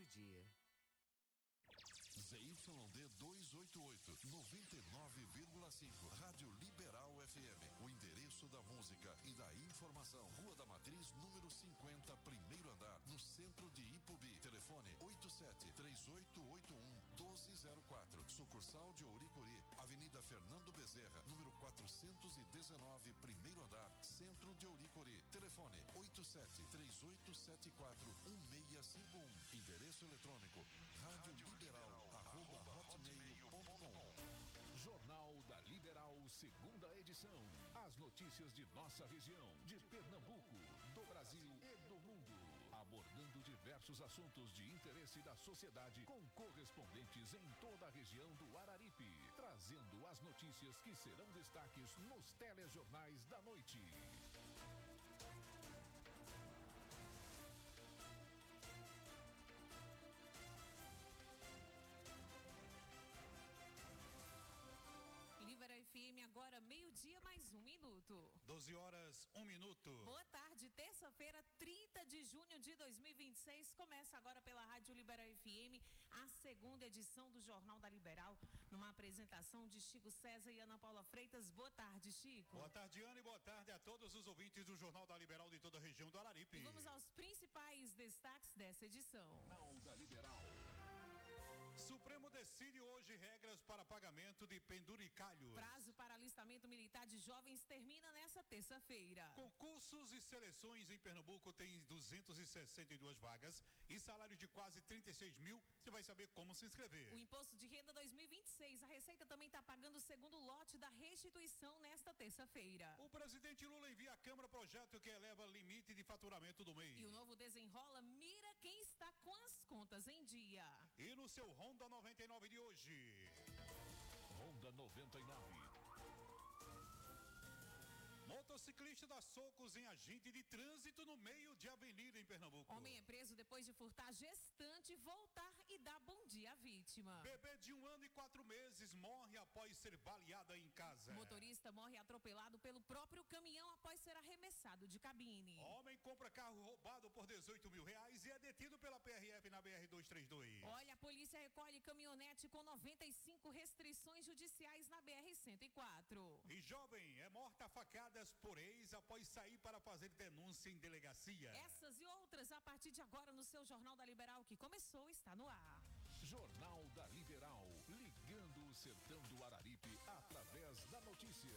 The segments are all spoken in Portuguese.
meio-dia. ZYD 288, 99,5. Rádio Liberal FM. O endereço da música e da informação. Rua da Matriz, número 50, primeiro andar, no centro de Ipubi. Telefone 87-3881-1204. Sucursal de Ouricuri. Avenida Fernando Bezerra, número 419, primeiro andar, centro de Ouricuri. Telefone 87-3874-1651. Endereço eletrônico Rádio Liberal @hotmail.com. Jornal da Liberal, segunda edição. As notícias de nossa região, de Pernambuco, do Brasil e do mundo. Abordando diversos assuntos de interesse da sociedade com correspondentes em toda a região do Araripe. Trazendo as notícias que serão destaques nos telejornais da noite. Libera FM, agora meio-dia mais 1 minuto. 12 horas, 1 minuto. Boa tarde, terça-feira, 30 de junho de 2026. Começa agora pela Rádio Libera FM, a segunda edição do Jornal da Liberal, numa apresentação de Chico César e Ana Paula Freitas. Boa tarde, Chico. Boa tarde, Ana, e boa tarde a todos os ouvintes do Jornal da Liberal de toda a região do Araripe. E vamos aos principais destaques dessa edição. Jornal da Liberal. Supremo decide hoje regras para pagamento de penduricalhos. Prazo para alistamento militar de jovens termina nessa terça-feira. Concursos e seleções em Pernambuco têm 262 vagas e salário de quase 36 mil. Você vai saber como se inscrever. O Imposto de Renda 2026. A Receita também está pagando o segundo lote da restituição nesta terça-feira. O presidente Lula envia à Câmara projeto que eleva limite de faturamento do mês. E o novo Desenrola mira quem está com as contas em dia. E no seu Honda 99 de hoje. Honda 99. Motociclista dá socos em agente de trânsito no meio de avenida em Pernambuco. Homem é preso depois de furtar gestante, voltar e dar bom dia à vítima. Bebê de 1 ano e 4 meses morre após ser baleada em casa. Motorista morre atropelado pelo próprio caminhão após ser arremessado de cabine. Homem compra carro roubado por R$18 mil e é detido pela PRF na BR-232. Olha, a polícia recolhe caminhonete com 95 restrições judiciais na BR-104. E jovem é morta a facadas por ex após sair para fazer denúncia em delegacia. Essas e outras a partir de agora no seu Jornal da Liberal, que começou, está no ar. Jornal da Liberal, ligando o sertão do Araripe através da notícia.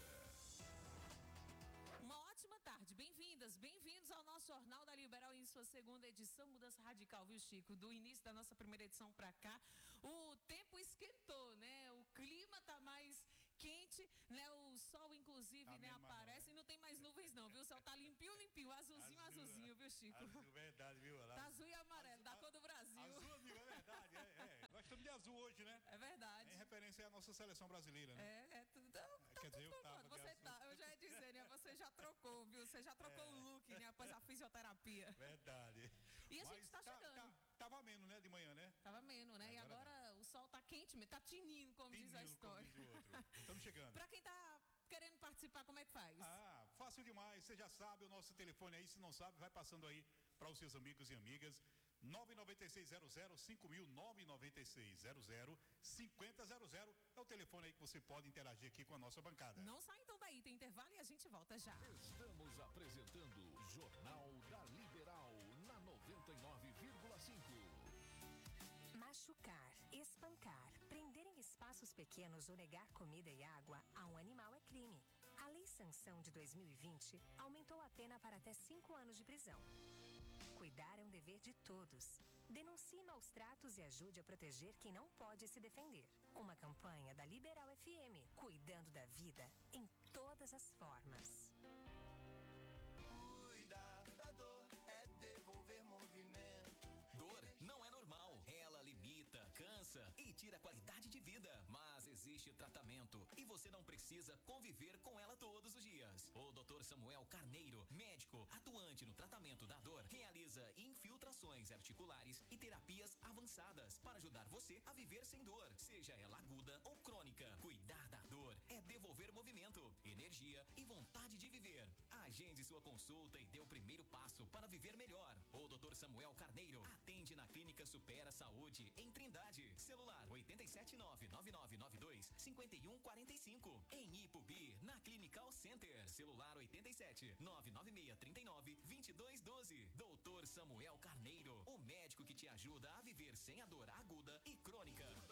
Uma ótima tarde, bem-vindas, bem-vindos ao nosso Jornal da Liberal em sua segunda edição. Mudança radical, viu, Chico? Do início da nossa primeira edição para cá, o tempo esquentou, né? O clima tá mais quente, né? O sol, inclusive, tá, né, aparece e não tem mais nuvens não, viu? O céu tá limpinho, azulzinho, viu, Chico? Azul, verdade, viu? Tá azul e amarelo, da cor do Brasil. Azul, amigo, é verdade, Nós estamos de azul hoje, né? É verdade. Em referência à nossa seleção brasileira, né? Tudo. Quer dizer, eu tava você tá, eu já ia dizer, né? Você já trocou, viu? Você já trocou o look, né? Após a fisioterapia. Verdade. E a gente tá chegando. Tava ameno, né, de manhã, né? Tava ameno, né? E agora o sol tá quente, tá tinindo, como diz a história. Como diz o outro. Estamos chegando. Pra quem tá querendo participar, como é que faz? Fácil demais. Você já sabe o nosso telefone aí. Se não sabe, vai passando aí para os seus amigos e amigas. 99600-5000, 99600-5000 é o telefone aí que você pode interagir aqui com a nossa bancada. Não sai então daí, tem intervalo e a gente volta já. Estamos apresentando Jornal da Liberal na 99,5. Machucar, espancar, prender em espaços pequenos ou negar comida e água a um animal é crime. A Lei Sanção de 2020 aumentou a pena para até 5 anos de prisão. Cuidar é um dever de todos. Denuncie maus tratos e ajude a proteger quem não pode se defender. Uma campanha da Liberal FM, cuidando da vida em todas as formas. Cuidar da dor é devolver movimento. Dor não é normal. Ela limita, cansa e tira a qualidade de vida. Mas existe tratamento e você não precisa conviver com ela todos os dias. O Dr. Samuel Carneiro, médico atuante no tratamento da dor, realiza infiltrações articulares e terapias avançadas para ajudar você a viver sem dor, seja ela aguda ou crônica. Cuidar da dor é devolver movimento, energia e vontade de viver. Agende sua consulta e dê o primeiro passo para viver melhor. O Dr. Samuel Carneiro atende na Clínica Supera Saúde, em Trindade. Celular 87999925145. Em Ipubi, na Clinical Center. Celular 87996392212. Doutor Samuel Carneiro, o médico que te ajuda a viver sem a dor aguda e crônica.